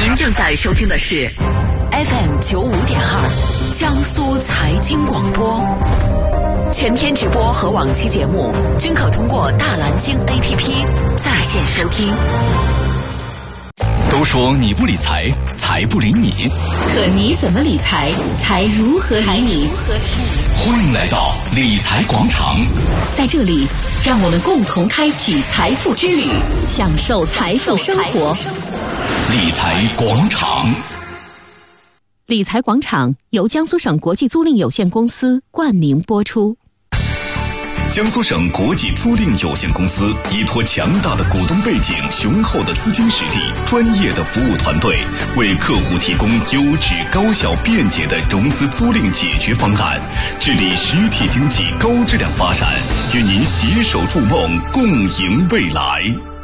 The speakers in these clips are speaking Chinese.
您正在收听的是 FM95.2 江苏财经广播，全天直播和往期节目均可通过大蓝鲸 APP 在线收听。 都说你不理财，财不理你， 可你怎么理财，财如何理你？ 欢迎来到理财广场， 在这里，让我们共同开启财富之旅，享受财富生活。 理财广场。 理财广场由江苏省国际租赁有限公司冠名播出。 江苏省国际租赁有限公司依托强大的股东背景、雄厚的资金实力、专业的服务团队，为客户提供优质、高效、便捷的融资租赁解决方案，致力实体经济高质量发展，与您携手筑梦，共赢未来。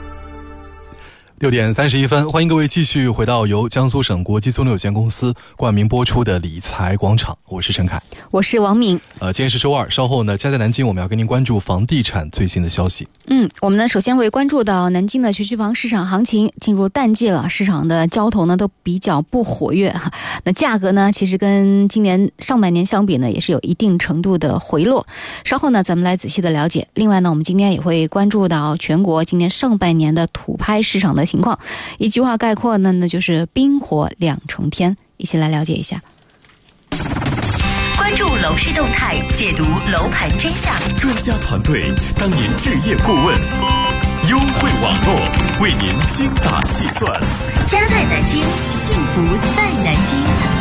6点31分，欢迎各位继续回到由江苏省国际租赁有限公司冠名播出的理财广场，我是陈凯， 我是王敏。 今天是周二，稍后呢，家在南京我们要跟您关注房地产最新的消息。 我们呢首先会关注到南京的学区房市场行情进入淡季了，市场的交投呢都比较不活跃哈。那价格呢，其实跟今年上半年相比呢，也是有一定程度的回落。稍后呢，咱们来仔细的了解。另外呢，我们今天也会关注到全国今年上半年的土拍市场的情况，一句话概括呢，那就是冰火两重天，一起来了解一下。 关注楼市动态，解读楼盘真相， 专家团队当您置业顾问，优惠网络为您精打细算。 家在南京，幸福在南京。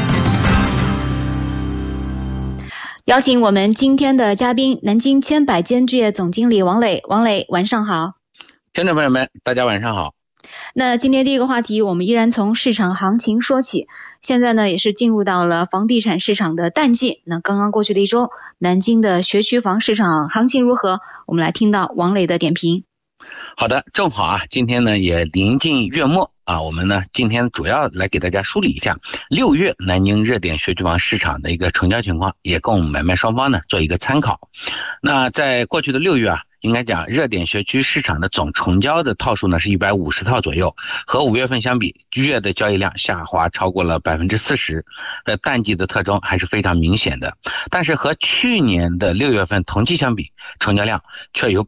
邀请我们今天的嘉宾，南京千百间置业总经理王磊。王磊，晚上好。 听众朋友们，大家晚上好。 那今天第一个话题，我们依然从市场行情说起。现在呢，也是进入到了房地产市场的淡季。那刚刚过去的一周，南京的学区房市场行情如何？我们来听到王磊的点评。 好的，正好啊，今天呢也临近月末啊，我们呢今天主要来给大家梳理一下6月南京热点学区房市场的一个成交情况，也供买卖双方呢做一个参考。那在过去的6月啊，应该讲热点学区市场的总成交的套数呢是150套左右，和5月份相比，月的交易量下滑超过了40%，淡季的特征还是非常明显的。但是和去年的6月份同期相比，成交量却有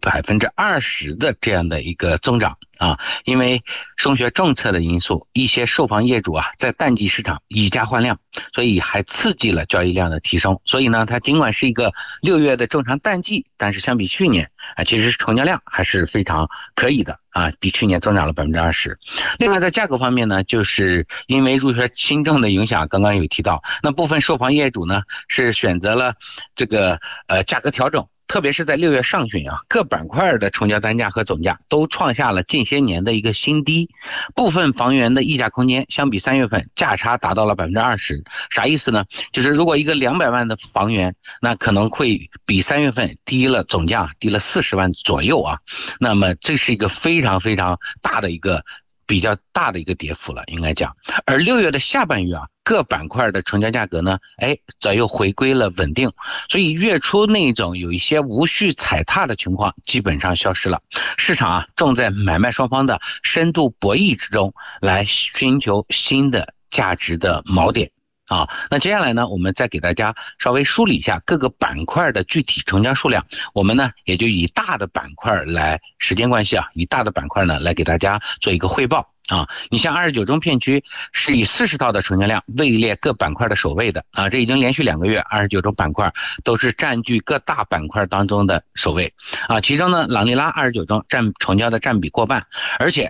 20%的这样的一个增长啊，因为升学政策的因素，一些售房业主啊在淡季市场以价换量，所以还刺激了交易量的提升。所以呢，它尽管是一个6月的正常淡季，但是相比去年啊，其实成交量还是非常可以的啊，比去年增长了20%。另外在价格方面呢，就是因为入学新政的影响，刚刚有提到，那部分售房业主呢是选择了这个价格调整。特别是在6月上旬啊，各板块的成交单价和总价都创下了近些年的一个新低，部分房源的溢价空间相比3月份价差达到了20%。啥意思呢？就是如果一个200万的房源，那可能会比3月份低了总价低了40万左右啊，那么这是一个非常非常大的一个比较大的一个跌幅了，应该讲。而6月的下半月啊，各板块的成交价格呢，早又回归了稳定，所以月初那种有一些无序踩踏的情况基本上消失了。市场啊，正在买卖双方的深度博弈之中来寻求新的价值的锚点。那接下来呢，我们再给大家稍微梳理一下各个板块的具体成交数量。我们呢也就以大的板块来，时间关系啊，以大的板块呢来给大家做一个汇报。你像29中片区是以40套的成交量位列各板块的首位的啊，这已经连续2个月29中板块都是占据各大板块当中的首位啊。其中呢，朗丽拉29中成交的占比过半，而且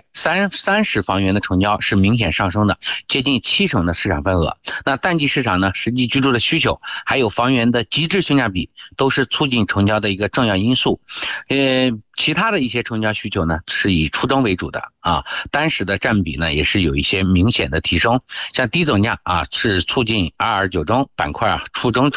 30房源的成交是明显上升的，接近70%的市场份额。那淡季市场呢，实际居住的需求还有房源的极致性价比都是促进成交的一个重要因素。其他的一些成交需求呢是以初中为主的啊，单室的占比呢也是有一些明显的提升，像低总价啊是促进229中板块啊初中